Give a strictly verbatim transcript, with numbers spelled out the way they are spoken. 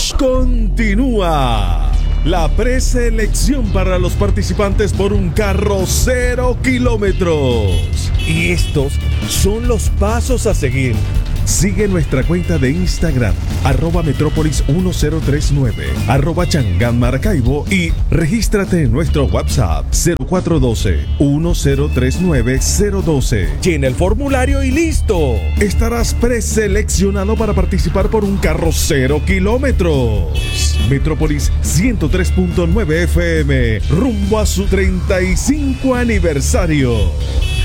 Continúa la preselección para los participantes por un carro cero kilómetros. Y estos son los pasos a seguir. Sigue nuestra cuenta de Instagram, arroba Metrópolis mil treinta y nueve, arroba Changán Maracaibo, y regístrate en nuestro WhatsApp cero cuatro uno dos, uno cero tres nueve, cero uno dos. Llena el formulario y listo. Estarás preseleccionado para participar por un carro cero kilómetros. Metrópolis ciento tres punto nueve F M, rumbo a su treinta y cinco aniversario.